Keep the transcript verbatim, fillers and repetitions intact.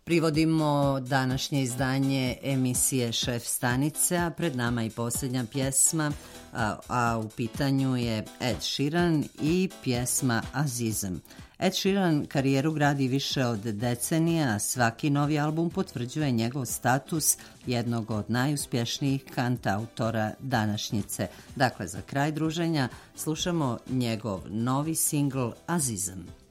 Privodimo današnje izdanje emisije Šef stanice, a pred nama i posljednja pjesma, a, a u pitanju je Ed Sheeran i pjesma Azizam. Ed Sheeran karijeru gradi više od decenija, a svaki novi album potvrđuje njegov status jednog od najuspješnijih kantautora današnjice. Dakle, za kraj druženja slušamo njegov novi singl Azizam.